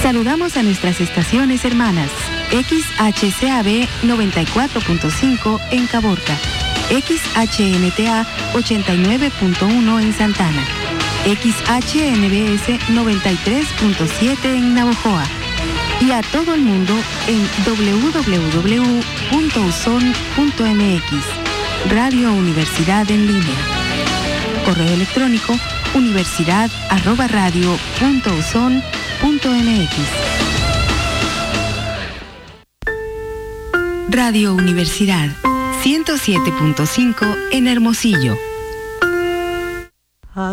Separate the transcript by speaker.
Speaker 1: Saludamos a nuestras estaciones hermanas. XHCAB 94.5 en Caborca. XHNTA 89.1 en Santana. XHNBS 93.7 en Navojoa. Y a todo el mundo en www.uson.mx. Radio Universidad en línea. Correo electrónico universidad@radio.uson.mx. Radio Universidad 107.5 en Hermosillo.